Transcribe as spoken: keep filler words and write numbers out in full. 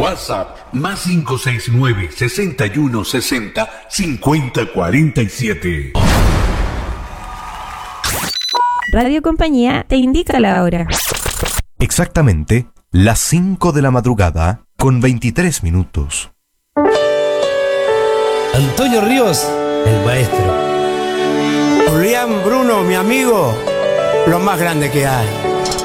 WhatsApp más cinco seis nueve, seis uno seis cero, cinco cero cuatro siete. Radio Compañía te indica la hora. Exactamente las cinco de la madrugada con veintitrés minutos. Antonio Ríos, el maestro. Julián Bruno, mi amigo, lo más grande que hay.